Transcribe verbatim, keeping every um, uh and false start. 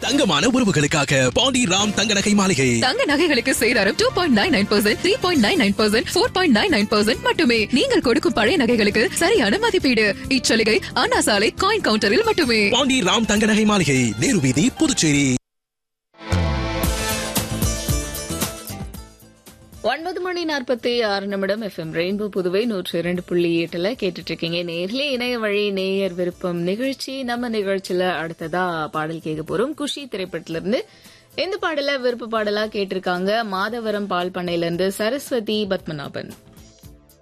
தங்கமான உறவுகளுக்காக பாண்டி ராம் தங்க நகை மாளிகை. தங்க நகைகளுக்கு சேதாரம் two point nine nine percent, three point nine nine percent, four point nine nine percent மட்டுமே. நீங்கள் கொடுக்கும் பழைய நகைகளுக்கு சரியான மதிப்பீடு. இச்சலுகை அண்ணா சாலை காயின் கவுண்டரில் மட்டுமே. பாண்டி ராம் தங்க நகை மாளிகை, நேரு வீதி, புதுச்சேரி. ஒன்பது மணி நாற்பத்தி ஆறு நிமிடம் எஃப்எம் ரெயின்போ புதுவை நூற்று இரண்டு புள்ளி எட்டுல கேட்டுட்டு இருக்கீங்க. நேர்ல இணைய வழி நேயர் விருப்பம் நிகழ்ச்சி. நம்ம நிகழ்ச்சியில அடுத்ததா பாடல் கேட்க போறோம். குஷி திரைப்படத்துல இருந்து இந்த பாடல விருப்ப பாடலா கேட்டிருக்காங்க மாதவரம் பால் பண்ணையில இருந்து சரஸ்வதி பத்மநாபன்.